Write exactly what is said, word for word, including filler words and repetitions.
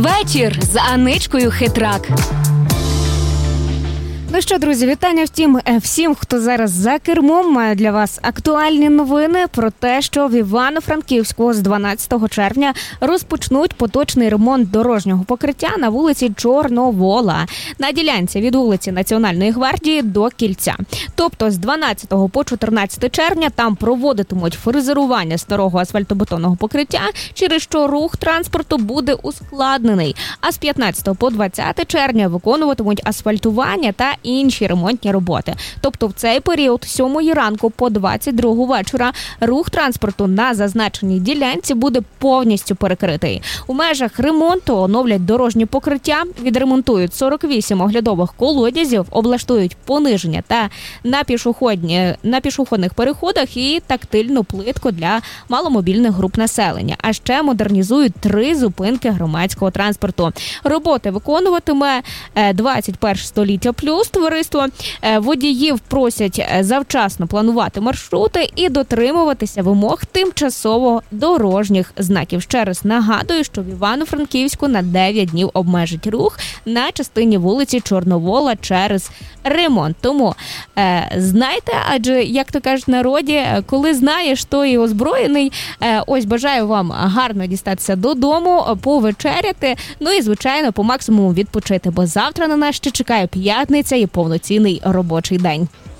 Вечір з Аничкою Хитрак. Ну що, друзі, вітання всім, всім, хто зараз за кермом. Маю для вас актуальні новини про те, що в Івано-Франківську з дванадцятого червня розпочнуть поточний ремонт дорожнього покриття на вулиці Чорновола на ділянці від вулиці Національної гвардії до Кільця. Тобто з дванадцятого по чотирнадцяте червня там проводитимуть фрезерування старого асфальтобетонного покриття, через що рух транспорту буде ускладнений. А з п'ятнадцятого по двадцяте червня виконуватимуть асфальтування та інші ремонтні роботи. Тобто в цей період з сьомої ранку по двадцять другу вечора рух транспорту на зазначеній ділянці буде повністю перекритий. У межах ремонту оновлять дорожні покриття, відремонтують сорок вісім оглядових колодязів, облаштують пониження та на пішохідні, на пішохідних переходах і тактильну плитку для маломобільних груп населення. А ще модернізують три зупинки громадського транспорту. Роботи виконуватиме двадцять перше століття плюс товариство. Водіїв просять завчасно планувати маршрути і дотримуватися вимог тимчасово дорожніх знаків. Ще раз нагадую, що в Івано-Франківську на дев'ять днів обмежить рух на частині вулиці Чорновола через ремонт. Тому е, знайте, адже, як то кажуть в народі, коли знаєш, то і озброєний. Е, ось бажаю вам гарно дістатися додому, повечеряти, ну і, звичайно, по максимуму відпочити, бо завтра на нас ще чекає п'ятниця і повноцінний робочий день.